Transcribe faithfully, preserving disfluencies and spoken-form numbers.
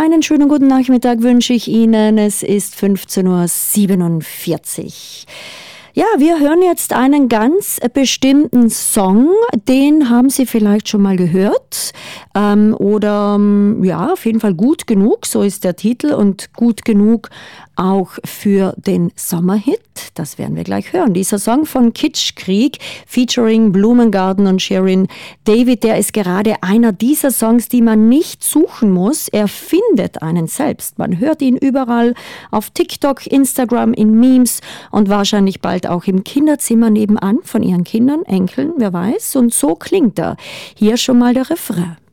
Einen schönen guten Nachmittag wünsche ich Ihnen. Es ist fünfzehn Uhr siebenundvierzig. Ja, wir hören jetzt einen ganz bestimmten Song, den haben Sie vielleicht schon mal gehört ähm, oder ja, auf jeden Fall Gut genug, so ist der Titel und Gut genug auch für den Sommerhit, das werden wir gleich hören. Dieser Song von Kitschkrieg featuring Blumengarden und Shirin David, der ist gerade einer dieser Songs, die man nicht suchen muss, er findet einen selbst. Man hört ihn überall auf TikTok, Instagram, in Memes und wahrscheinlich bald auch im Kinderzimmer nebenan von Ihren Kindern, Enkeln, wer weiß. Und so klingt er. Hier schon mal der Refrain.